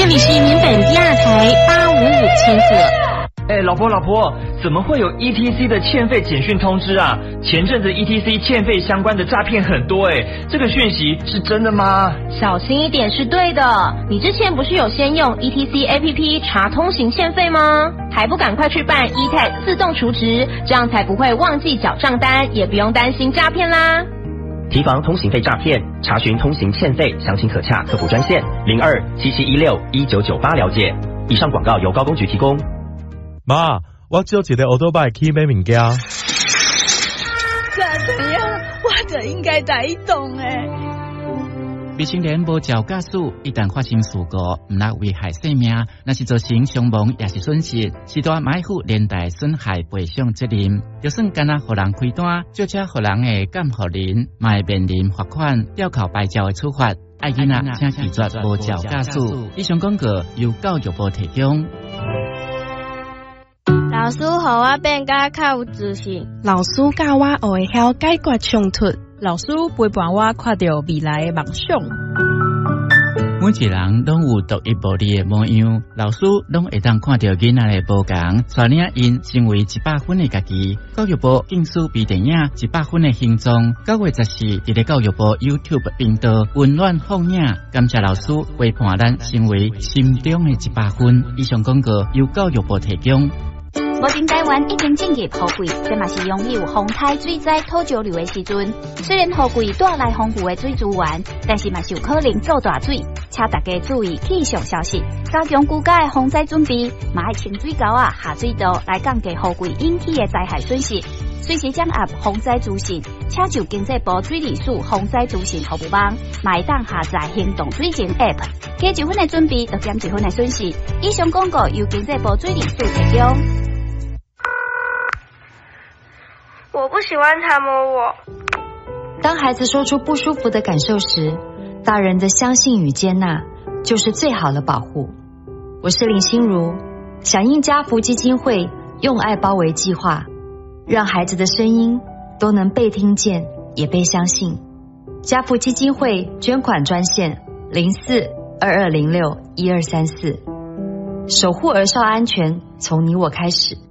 里是缅本第2台855千赫。 老婆，怎么会有 ETC 的欠费简讯通知啊？前阵子 ETC 欠费相关的诈骗很多这个讯息是真的吗？ 小心一点是对的。你之前不是有先用 ETC APP 查通行欠费吗？还不赶快去办 eTag 自动储值，这样才不会忘记缴账单，也不用担心诈骗啦。 提防通行费诈骗，查询通行欠费，详情可洽客服专线0277161998了解。以上广告由高公局提供。 妈，我借一个奥多拜去买物件。 怎样？我就应该在移动未成年无照驾驶，一旦发生事故，唔但危害生命，那是造成伤亡也是损失，是大买负连带损害赔偿责任。就算干那互人开单，或者互人的监护人，嘛会面临罚款、吊扣牌照的处罚。爱囡仔请记住无照驾驶。以上广告由教育部提供。 老师互我变甲较有自信， 老师教我学会晓解决冲突， 老师陪伴我看到未来的梦想。 每一个人拢有独一无二的模样，老师拢会当看到囡仔的不同，带领因成为100分的家己。教育部竞选微电影100分的形状，9月14日在教育部 YouTube 频道温暖放映，感谢老师陪伴咱成为心中的100分。以上广告由教育部提供。 目前台湾已经进入雨季，这嘛是拥有风台水灾土石流的时阵。虽然雨季带来丰富的水资源，但是嘛是有可能造大水，请大家注意气象消息，加强居家的防灾准备，嘛要清水沟下水道来降低雨季引起的灾害损失。随时掌握防灾资讯，请就经济部水利署防灾资讯服务网，嘛会当下载行动水情 App， 加1分的准备，就减1分的损失。以上广告由经济部水利署提供。 我不喜欢他摸我。 当孩子说出不舒服的感受时，大人的相信与接纳就是最好的保护。我是林心如，响应家福基金会用爱包围计划，让孩子的声音都能被听见也被相信。家福基金会捐款专线04-2206-1234，守护儿少安全从你我开始。